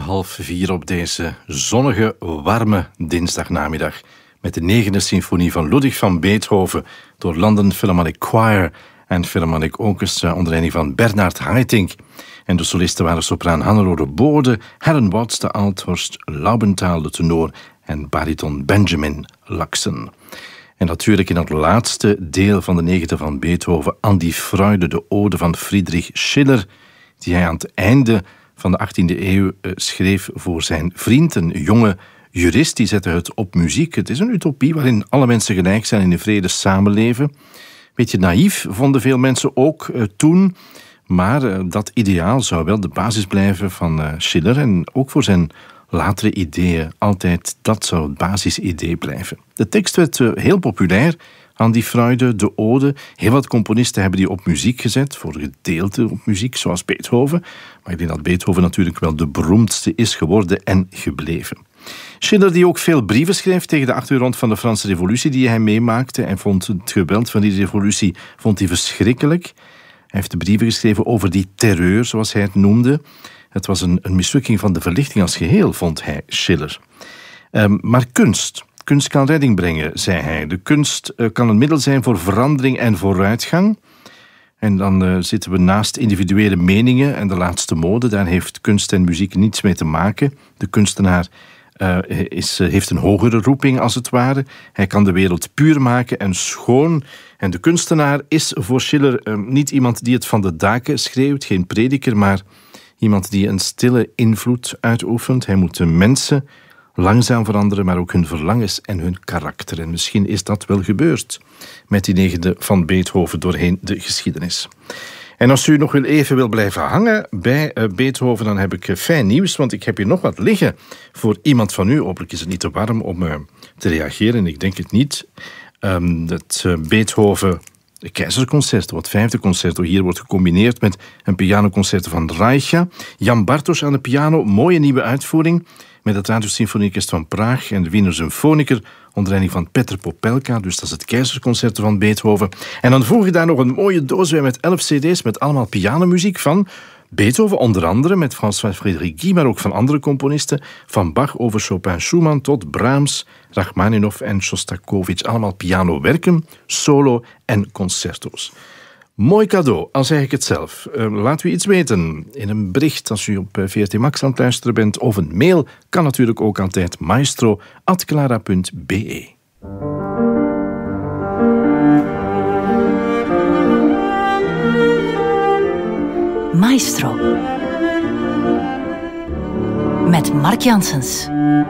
3:30 op deze zonnige, warme dinsdagnamiddag met de 9e symfonie van Ludwig van Beethoven door London Philharmonic Choir en Philharmonic Orchestra onder leiding van Bernard Haitink. En de solisten waren sopraan Hannelore Bode, Helen Watts, de althorst Laubenthal, de tenor en bariton Benjamin Laxen. En natuurlijk in het laatste deel van de 9e van Beethoven An die Freude, de ode van Friedrich Schiller, die hij aan het einde van de 18e eeuw schreef voor zijn vriend, een jonge jurist. Die zette het op muziek. Het is een utopie waarin alle mensen gelijk zijn in een vrede samenleven. Beetje naïef vonden veel mensen ook toen. Maar dat ideaal zou wel de basis blijven van Schiller. En ook voor zijn latere ideeën. Altijd dat zou het basisidee blijven. De tekst werd heel populair. An die Freude, de ode. Heel wat componisten hebben die op muziek gezet. Voor gedeelte op muziek, zoals Beethoven. Maar ik denk dat Beethoven natuurlijk wel de beroemdste is geworden en gebleven. Schiller die ook veel brieven schreef tegen de achtergrond van de Franse revolutie die hij meemaakte. En vond het geweld van die revolutie verschrikkelijk. Hij heeft de brieven geschreven over die terreur, zoals hij het noemde. Het was een mislukking van de verlichting als geheel, vond hij, Schiller. Maar kunst kan redding brengen, zei hij. De kunst kan een middel zijn voor verandering en vooruitgang. En dan zitten we naast individuele meningen en de laatste mode. Daar heeft kunst en muziek niets mee te maken. De kunstenaar heeft een hogere roeping, als het ware. Hij kan de wereld puur maken en schoon. En de kunstenaar is voor Schiller niet iemand die het van de daken schreeuwt, geen prediker, maar iemand die een stille invloed uitoefent. Hij moet de mensen langzaam veranderen, maar ook hun verlangens en hun karakter. En misschien is dat wel gebeurd met die 9e van Beethoven doorheen de geschiedenis. En als u nog even wil blijven hangen bij Beethoven, dan heb ik fijn nieuws, want ik heb hier nog wat liggen voor iemand van u. Hopelijk is het niet te warm om te reageren, en ik denk het niet. Het Beethoven Keizerconcerto, het 5e concerto, hier wordt gecombineerd met een pianoconcerto van Reicha. Jan Bartos aan de piano, mooie nieuwe uitvoering met het Radiosymfonieorkest van Praag en de Wiener Symfoniker onder leiding van Petr Popelka. Dus dat is het Keizerconcerto van Beethoven. En dan voeg je daar nog een mooie doos bij met 11 cd's met allemaal pianomuziek van Beethoven, onder andere met François-Frédéric Guy, maar ook van andere componisten, van Bach over Chopin, Schumann tot Brahms, Rachmaninov en Shostakovich. Allemaal pianowerken, solo en concerto's. Mooi cadeau, al zeg ik het zelf. Laat u iets weten in een bericht als u op VRT Max aan het luisteren bent, of een mail kan natuurlijk ook altijd maestro@clara.be. Maestro met Mark Janssens.